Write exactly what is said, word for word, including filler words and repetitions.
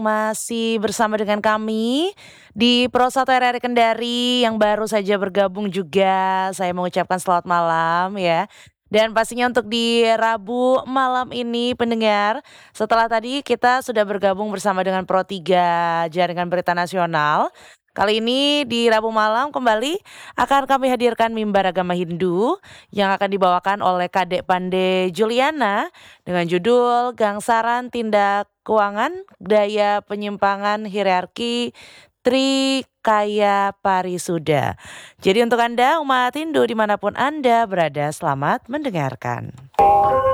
masih bersama dengan kami di Pro satu R R I Kendari yang baru saja bergabung juga, saya mengucapkan selamat malam ya. Dan pastinya untuk di Rabu malam ini pendengar, setelah tadi kita sudah bergabung bersama dengan Pro tiga Jaringan Berita Nasional. Kali ini di Rabu malam kembali akan kami hadirkan mimbar agama Hindu yang akan dibawakan oleh Kadek Pande Juliana dengan judul Gangsaran Tindak Keuangan Daya Penyimpangan Hierarki Trikaya Parisuda. Jadi untuk Anda umat Hindu dimanapun Anda berada, selamat mendengarkan.